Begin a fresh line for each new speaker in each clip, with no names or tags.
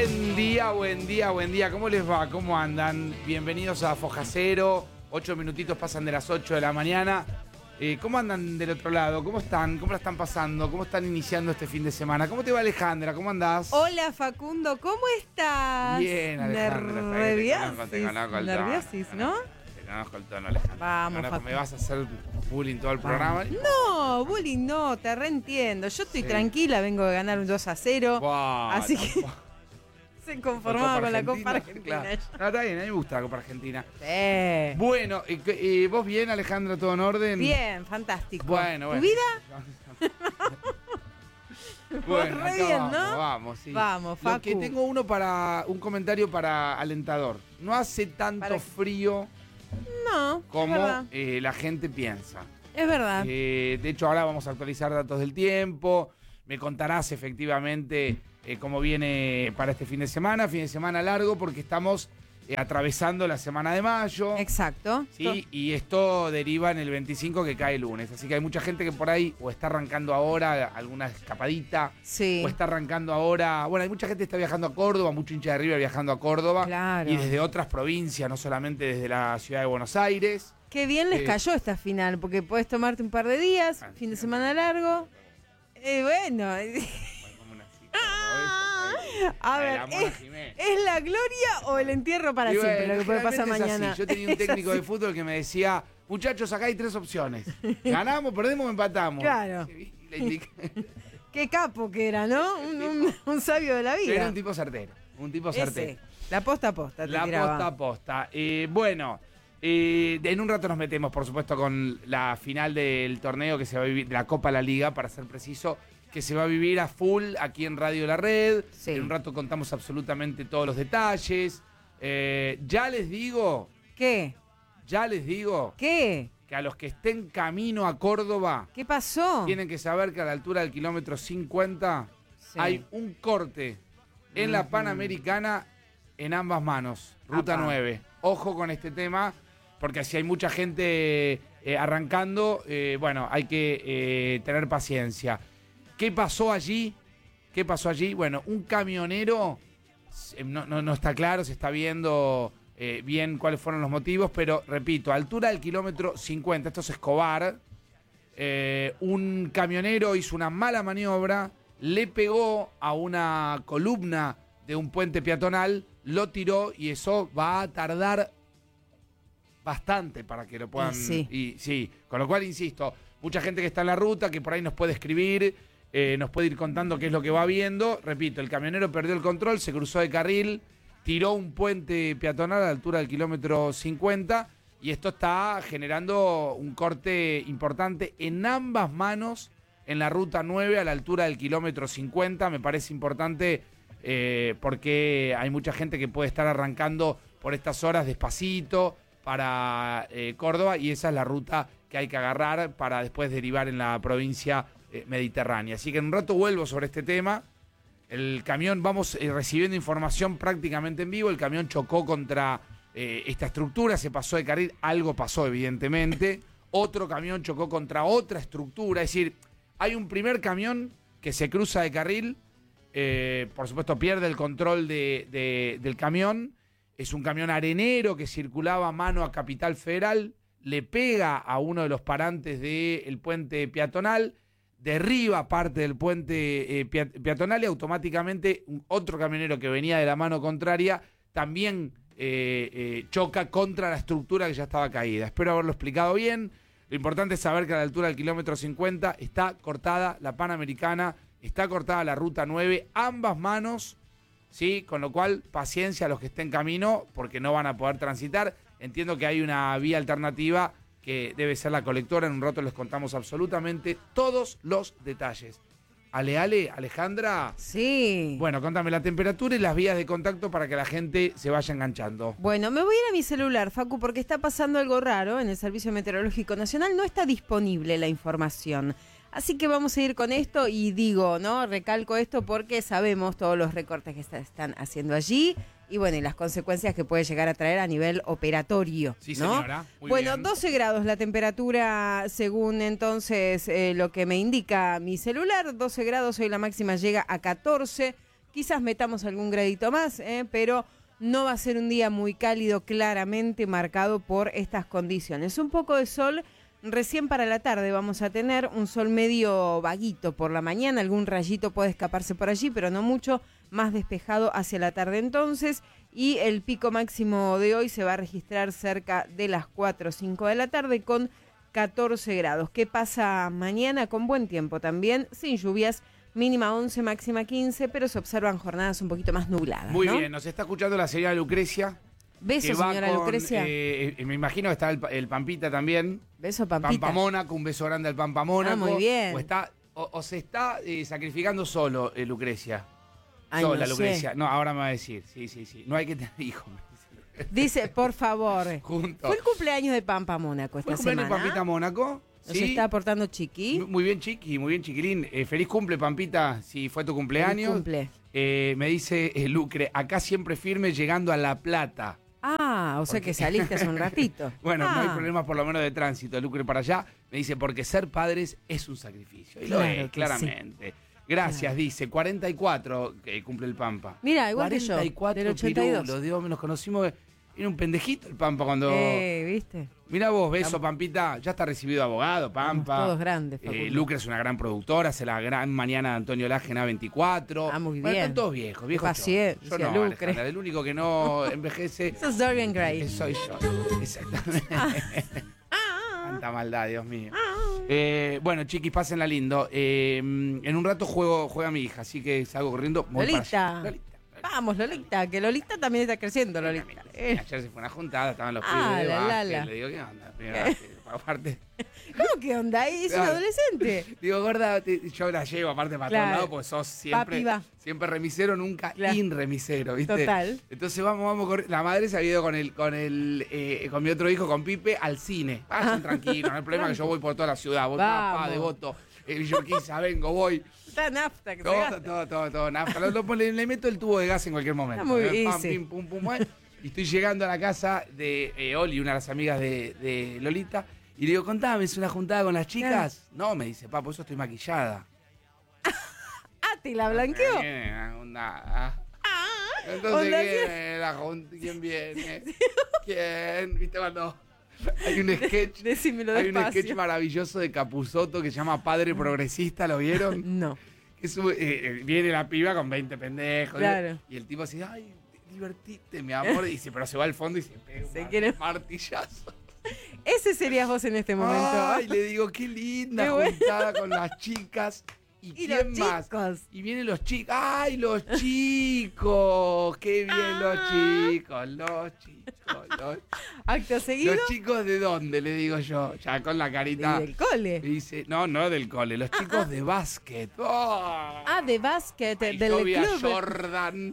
Buen día, buen día, buen día. ¿Cómo les va? ¿Cómo andan? Bienvenidos a Foja Cero. 8 minutitos pasan de las 8 de la mañana. ¿Cómo andan del otro lado? ¿Cómo están? ¿Cómo la están pasando? ¿Cómo están iniciando este fin de semana? ¿Cómo te va, Alejandra? ¿Cómo andás?
Hola, Facundo, ¿cómo estás?
Bien, Alejandra.
Nerviosis, ¿no?
Te conozco el tono, Alejandra.
Vamos,
ahora
Facundo.
me vas a hacer bullying todo el programa.
No, bullying no, te reentiendo. Yo estoy tranquila, vengo de ganar un 2-0.
Wow,
así que se conformaba con la Copa Argentina.
Claro. No, está bien, a mí me gusta la Copa Argentina.
Sí.
Bueno, ¿vos bien, Alejandra? ¿Todo en orden?
Bien, fantástico.
Bueno.
¿Tu vida?
Bueno,
Re
acá
bien,
vamos,
¿no?
vamos, sí.
Vamos, Facu.
Lo que tengo un comentario para alentador. No hace tanto frío
No,
como
es verdad.
La gente piensa.
Es verdad.
De hecho, ahora vamos a actualizar datos del tiempo. Me contarás efectivamente cómo viene para este fin de semana largo, porque estamos atravesando la semana de mayo.
Exacto.
Sí, y esto deriva en el 25 que cae el lunes. Así que hay mucha gente que por ahí o está arrancando ahora alguna escapadita.
Sí.
O está arrancando ahora. Bueno, hay mucha gente que está viajando a Córdoba, mucho hincha de River viajando a Córdoba.
Claro.
Y desde otras provincias, no solamente desde la ciudad de Buenos Aires.
Qué bien les cayó esta final, porque podés tomarte un par de días, fin de semana largo. Bueno. A ver, ¿es la gloria o el entierro para siempre lo que puede pasar mañana?
Yo tenía un técnico de fútbol que me decía, muchachos, acá hay 3 opciones. Ganamos, perdemos o empatamos.
Claro. Qué capo que era, ¿no? Un sabio de la vida.
Era un tipo certero.
La posta a posta.
La posta a posta. Bueno, en un rato nos metemos, por supuesto, con la final del torneo que se va a vivir, de la Copa La Liga, para ser preciso, que se va a vivir a full aquí en Radio La Red.
Sí.
En un rato contamos absolutamente todos los detalles. Ya les digo...
¿Qué?
Que a los que estén camino a Córdoba...
¿Qué pasó?
Tienen que saber que a la altura del kilómetro 50 hay un corte en la Panamericana en ambas manos. Ruta 9. Ojo con este tema, porque si hay mucha gente arrancando, bueno, hay que tener paciencia. ¿Qué pasó allí? Bueno, un camionero, no está claro, se está viendo bien cuáles fueron los motivos, pero repito, a altura del kilómetro 50, esto es Escobar, un camionero hizo una mala maniobra, le pegó a una columna de un puente peatonal, lo tiró y eso va a tardar bastante para que lo puedan... Sí, con lo cual, insisto, mucha gente que está en la ruta, que por ahí nos puede escribir, nos puede ir contando qué es lo que va viendo. Repito, el camionero perdió el control, se cruzó de carril, tiró un puente peatonal a la altura del kilómetro 50 y esto está generando un corte importante en ambas manos en la ruta 9 a la altura del kilómetro 50. Me parece importante porque hay mucha gente que puede estar arrancando por estas horas despacito para Córdoba y esa es la ruta que hay que agarrar para después derivar en la provincia mediterránea. Así que en un rato vuelvo sobre este tema. El camión, vamos recibiendo información prácticamente en vivo, el camión chocó contra esta estructura, se pasó de carril, algo pasó evidentemente, otro camión chocó contra otra estructura, es decir, hay un primer camión que se cruza de carril, por supuesto pierde el control del camión, es un camión arenero que circulaba mano a Capital Federal, le pega a uno de los parantes del puente peatonal, derriba parte del puente peatonal y automáticamente otro camionero que venía de la mano contraria también choca contra la estructura que ya estaba caída. Espero haberlo explicado bien. Lo importante es saber que a la altura del kilómetro 50 está cortada la Panamericana, está cortada la Ruta 9, ambas manos, ¿sí? Con lo cual, paciencia a los que estén en camino porque no van a poder transitar. Entiendo que hay una vía alternativa que debe ser la colectora. En un rato les contamos absolutamente todos los detalles. Alejandra.
Sí.
Bueno, contame la temperatura y las vías de contacto para que la gente se vaya enganchando.
Bueno, me voy a ir a mi celular, Facu, porque está pasando algo raro en el Servicio Meteorológico Nacional. No está disponible la información. Así que vamos a ir con esto y digo, ¿no? Recalco esto porque sabemos todos los recortes que se están haciendo allí y bueno, y las consecuencias que puede llegar a traer a nivel operatorio.
Sí,
¿no?
señora. Muy
bueno,
bien.
12 grados la temperatura según entonces lo que me indica mi celular. 12 grados, hoy la máxima llega a 14. quizás metamos algún gradito más, pero no va a ser un día muy cálido, claramente marcado por estas condiciones. Un poco de sol recién para la tarde vamos a tener, un sol medio vaguito por la mañana, algún rayito puede escaparse por allí, pero no mucho, más despejado hacia la tarde entonces, y el pico máximo de hoy se va a registrar cerca de las 4 o 5 de la tarde con 14 grados. ¿Qué pasa mañana? Con buen tiempo también, sin lluvias, mínima 11, máxima 15, pero se observan jornadas un poquito más nubladas.
Muy
¿no?
bien, nos está escuchando la señora Lucrecia.
Beso, señora Lucrecia.
Me imagino que está el Pampita también.
Beso, Pampita.
Pampa Mónaco, un beso grande al Pampa Mónaco.
Muy bien.
O se está sacrificando solo, Lucrecia.
Ay,
Sola,
no
Lucrecia.
sé.
No, ahora me va a decir. Sí. No hay que tener hijos.
Dice, por favor.
Juntos.
Fue el cumpleaños de Pampa Mónaco esta
¿Fue el cumpleaños
semana.
de Pampita Mónaco?
Nos
Sí.
está aportando Chiqui.
Muy bien, Chiqui, muy bien, Chiquilín. Feliz cumple, Pampita, si fue tu cumpleaños.
Feliz cumple.
Me dice Lucre, acá siempre firme llegando a La Plata.
Ah, o sea que saliste hace un ratito.
Bueno, no hay problemas por lo menos de tránsito, Lucre, para allá. Me dice, porque ser padres es un sacrificio. Y lo
Claro
es,
que
claramente. Gracias,
Claro.
dice. 44 que cumple el Pampa.
Mira, igual que yo,
44
del 82.
pirulos, Dios, nos conocimos. Era un pendejito el Pampa cuando...
¿Viste?
Mira vos, beso, Pampita. Ya está recibido abogado, Pampa.
Estamos todos grandes, Facundo.
Lucre es una gran productora, hace la gran mañana de Antonio Laje en A24.
Ah, muy
Bueno,
bien.
están todos viejos, viejos.
Paciencia,
Yo no,
Lucre.
Alejandra, el único que no envejece
Sos Dorian Gray.
soy yo. Exactamente. Tanta maldad, Dios mío. Bueno, chiquis, pásenla lindo. En un rato juega mi hija, así que salgo corriendo. Voy para
Lolita.
allá. Lolita.
Vamos, Lolita, que Lolita también está creciendo, Lolita.
Ayer se fue una juntada, estaban los pibes
Ah,
de
la,
básquet,
la.
le digo, ¿qué onda? Primera vez que- aparte,
¿Cómo que onda? Es un
Claro.
adolescente.
digo, gorda, yo la llevo aparte para
Claro.
todos lados, porque sos
Papi va.
siempre remisero, nunca
Claro.
remisero, ¿viste?
Total.
Entonces vamos, la madre se ha ido con mi otro hijo, con Pipe, al cine. Vayan tranquilos, no hay problema que yo voy por toda la ciudad, voy
Vamos.
papá, Devoto, Villurquiza, vengo, voy.
Está nafta que se gasta.
Todo, nafta. Le meto el tubo de gas en cualquier momento.
Está muy bien,
Pam,
sí.
pim, pum, pum, y estoy llegando a la casa de Oli, una de las amigas de Lolita, y le digo, contame, ¿es una juntada con las chicas? No, me dice, por eso estoy maquillada.
Ah, ¿te la blanqueó?
Entonces,
onda,
¿quién viene? ¿Quién? ¿Viste cuando hay un sketch?
Decímelo
Hay un
despacio.
sketch maravilloso de Capusotto que se llama Padre Progresista, ¿lo vieron?
No.
Que viene la piba con 20 pendejos.
Claro.
Y el tipo así, ay, divertite, mi amor. Y dice, pero se va al fondo y se pega
Se
un
quiere-
martillazo.
Ese serías vos en este momento.
Ay, le digo, qué linda
Qué bueno.
juntada con las chicas. ¿Y
Y
quién
los
más?
chicos.
Y vienen los chicos. ¡Ay, los chicos! ¡Qué bien los chicos!
Acto seguido.
¿Los chicos de dónde? Le digo yo, ya con la carita.
Del cole.
Y dice, no del cole, los chicos de básquet. ¡Oh!
Ah, de básquet,
Ay,
del
yo vi a
club.
Jordan,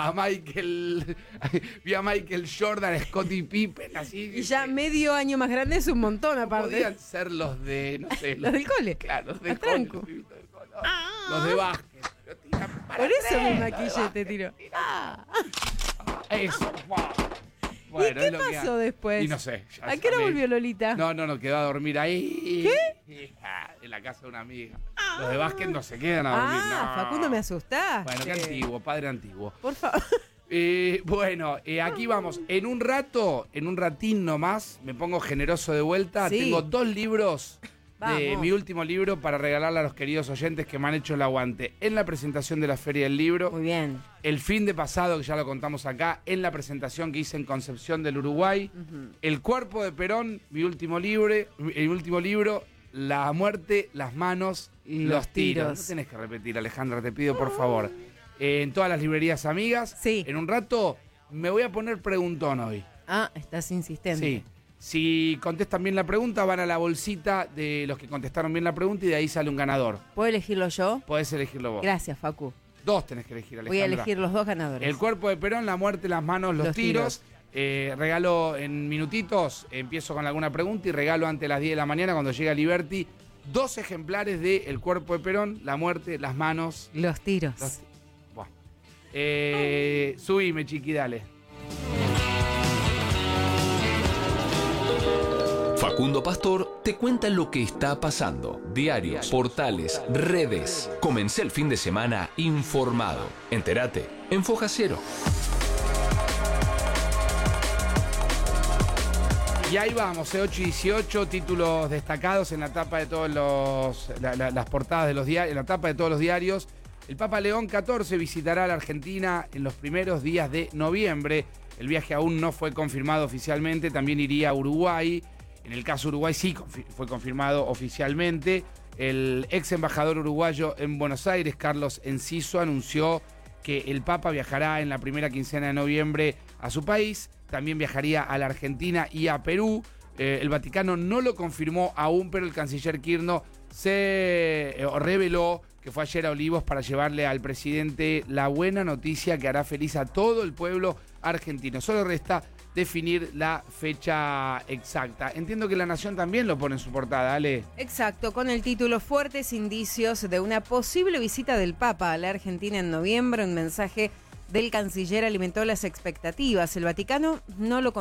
vi a Michael Jordan, a Scottie Pippen, así.
Y ya medio año más grande es un montón aparte.
Podían ser los de, no sé.
Los del cole.
Claro, los del
A
cole,
tranco.
los pibitos del cole. Los de básquet. Pero tiran para
Por eso
tres,
mi
los de
maquillete
básquet,
tiró.
tiran.
Ah.
Eso. Bueno,
¿Y
es
qué
lo que
pasó
hay.
después?
Y no sé. ya
¿A qué hora
sabés.
volvió Lolita?
No, quedó a dormir ahí. ¿Qué? En la casa de una amiga. Los de básquet no se quedan a dormir.
Ah,
no.
Facundo, me asustaste.
Bueno, qué antiguo, padre antiguo.
Por favor.
Bueno, aquí vamos. En un ratín nomás, me pongo generoso de vuelta.
Sí.
Tengo 2 libros de
Vamos.
mi último libro para regalarle a los queridos oyentes que me han hecho el aguante en la presentación de la Feria del Libro.
Muy bien.
El fin de pasado, que ya lo contamos acá, en la presentación que hice en Concepción del Uruguay. El cuerpo de Perón, mi último libro, La muerte, las manos, los tiros. No tenés que repetir, Alejandra, te pido por favor. En todas las librerías amigas.
Sí.
En un rato me voy a poner preguntón hoy.
Ah, estás insistente.
Sí. Si contestan bien la pregunta, van a la bolsita de los que contestaron bien la pregunta y de ahí sale un ganador.
¿Puedo elegirlo yo?
Podés elegirlo vos.
Gracias, Facu.
2 tenés que elegir, Alejandra.
Voy a elegir los 2 ganadores.
El cuerpo de Perón, la muerte, las manos, los tiros. Regalo en minutitos. Empiezo con alguna pregunta y regalo antes de las 10 de la mañana cuando llega Liberty 2 ejemplares de El cuerpo de Perón, la muerte, las manos.
Los tiros.
Buah. Subime, chiqui, dale.
Facundo Pastor te cuenta lo que está pasando. Diarios, portales, redes. Comencé el fin de semana informado. Entérate en Foja Cero.
Y ahí vamos, 8 y 18, títulos destacados en la tapa de todos las portadas de los diarios, en la tapa de todos los diarios. El Papa León XIV visitará la Argentina en los primeros días de noviembre. El viaje aún no fue confirmado oficialmente, también iría a Uruguay. En el caso Uruguay sí fue confirmado oficialmente. El ex embajador uruguayo en Buenos Aires, Carlos Enciso, anunció que el Papa viajará en la primera quincena de noviembre a su país. También viajaría a la Argentina y a Perú. El Vaticano no lo confirmó aún, pero el canciller Quirno reveló que fue ayer a Olivos para llevarle al presidente la buena noticia que hará feliz a todo el pueblo argentino. Solo resta definir la fecha exacta. Entiendo que La Nación también lo pone en su portada, Ale.
Exacto, con el título Fuertes indicios de una posible visita del Papa a la Argentina en noviembre. Un mensaje del canciller alimentó las expectativas. El Vaticano no lo